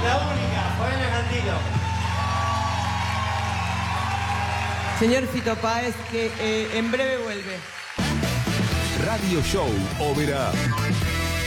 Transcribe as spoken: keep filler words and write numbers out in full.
La única, Fabiana Cantilo. Señor Fito Páez, que eh, en breve vuelve. Radio Show Ópera.